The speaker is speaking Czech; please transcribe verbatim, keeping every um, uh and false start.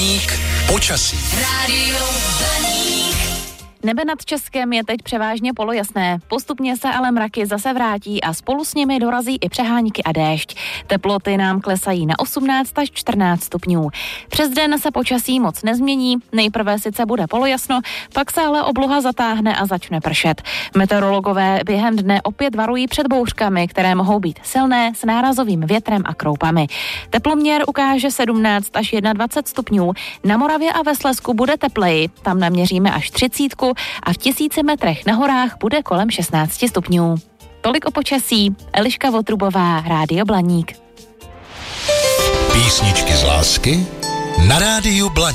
Blaník počasí. Rádio Blaník. Nebe nad Českem je teď převážně polojasné, postupně se ale mraky zase vrátí a spolu s nimi dorazí i přehánky a déšť. Teploty nám klesají na osmnáct až čtrnáct stupňů. Přes den se počasí moc nezmění, nejprve sice bude polojasno, pak se ale obloha zatáhne a začne pršet. Meteorologové během dne opět varují před bouřkami, které mohou být silné s nárazovým větrem a kroupami. Teploměr ukáže sedmnáct až dvacet jedna stupňů, na Moravě a ve Slezsku bude tepleji, tam naměříme až třicítku a v tisíci metrech na horách bude kolem šestnáct stupňů. Tolik o počasí. Eliška Votrubová, Rádio Blaník. Písničky z lásky na Rádiu Blaník.